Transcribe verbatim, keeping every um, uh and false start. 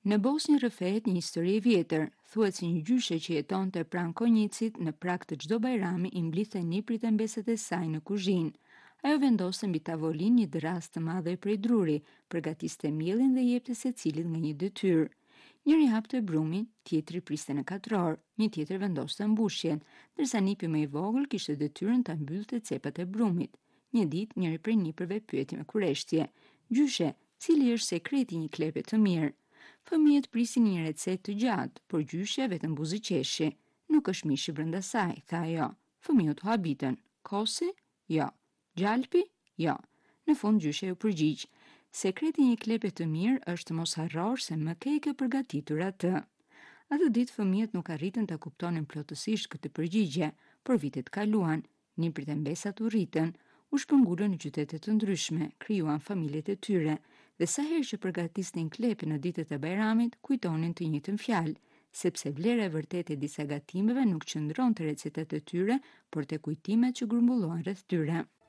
Në Bosnjë rrëfehet një histori e vjetër. Thuhet se një gjyshe që jetonte pranë Konjicit në prag të çdo bajrami i mblidhte niprit e mbeset e saj në kuzhinë. Ajo vendoste mbi tavolinë një dras të madhe prej druri, përgatiste mielin dhe jepte secilit nga një detyrë. Njëri hapte brumin, tjetri priste në katror, një tjetër vendoste mbushjen, ndërsa nipi më i vogël kishte detyrën ta mbyllte cepat e brumit. Një ditë njëri prej nipërve pyeti me kureshtje: "Gjyshe, cili është sekreti i një klepe të mirë?" Fëmijët prisin një recetë të gjatë, por gjyshe vetëm buzëqeshi. "Nuk është mishi brenda saj," tha ajo. Fëmijët u habitën. "Kosi? Jo. Gjalpi? Jo." Në fund gjyshe u përgjigj: "Sekreti i një klepe të mirë është të mos harrosh se më ke ke përgatitur atë." Atë ditë fëmijët nuk arritën ta kuptonin plotësisht këtë përgjigje, por vitet kaluan, niprit e mbesat u rritën, u shpërngulën në qytete të ndryshme, krijuan familjet e tyre, dhe sa herë që përgatisnin klepe në ditët e bajramit, kujtonin të njëjtën fjalë, sepse vlera e vërtetë e disa gatimeve nuk qëndron te recetat e tyre, por te kujtimet që grumbullohen rreth tyre.